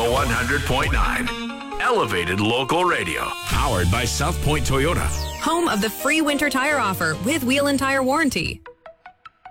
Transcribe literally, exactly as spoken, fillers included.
one hundred point nine. Elevated local radio. Powered by South Point Toyota. Home of the free winter tire offer with wheel and tire warranty.